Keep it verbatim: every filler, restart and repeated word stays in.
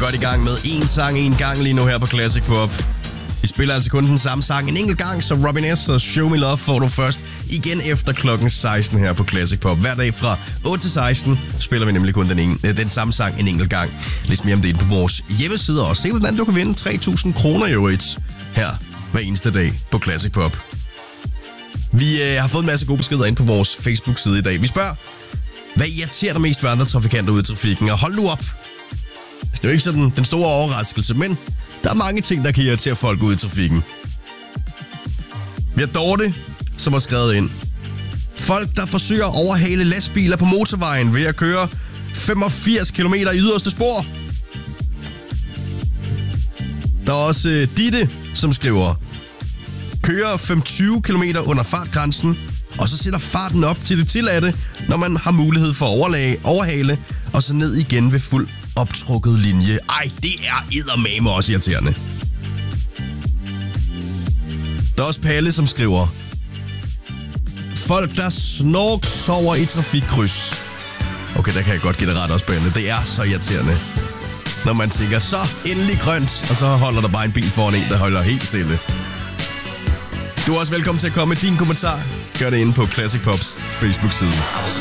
godt i gang med en sang en gang lige nu her på Classic Pop. Vi spiller altså kun den samme sang en enkelt gang, så Robin S. og Show Me Love får du først igen efter klokken seksten her på Classic Pop. Hver dag fra otte til seksten spiller vi nemlig kun den, en, den samme sang en enkelt gang. Læs mere om det ind på vores hjemmeside og se, hvordan du kan vinde tre tusind kroner i øvrigt her hver eneste dag på Classic Pop. Vi øh, har fået en masse gode beskeder ind på vores Facebook-side i dag. Vi spørger, hvad irriterer dig mest ved andre trafikanter ude i trafikken? Og hold nu op! Det er jo ikke sådan den store overraskelse, men der er mange ting, der kan irritere folk ude i trafikken. Vi har Dorte, som har skrevet ind. Folk, der forsøger at overhale lastbiler på motorvejen ved at køre femogfirs kilometer i yderste spor. Der er også uh, Ditte, som skriver, kører femogtyve kilometer under fartgrænsen, og så sætter farten op til det tilladte, når man har mulighed for at overlage, overhale, og så ned igen ved fuld optrukket linje. Ej, det er eddermame også irriterende. Der er også Palle, som skriver, folk, der snorksover i trafikkryds. Okay, der kan jeg godt give det ret også, Palle. Det er så irriterende. Når man tænker, så endelig grønt, og så holder der bare en bil foran en, der holder helt stille. Du er også velkommen til at komme med din kommentar. Gør det inde på Classic Pops Facebook-side.